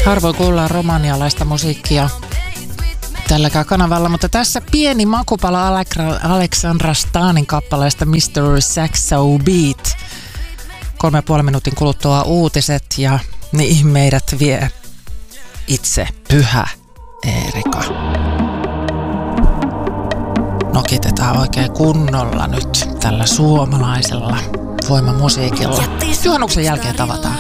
Harvoin kuullaan romanialaista musiikkia tälläkään kanavalla, mutta tässä pieni makupala Alexandra Stanin kappaleesta Mr. Saxo Beat. 3,5 minuutin kuluttua uutiset ja niin meidät vie itse Pyhä Eerika. Nokitetaan oikein kunnolla nyt tällä suomalaisella voimamusiikilla. Juhannuksen jälkeen tavataan.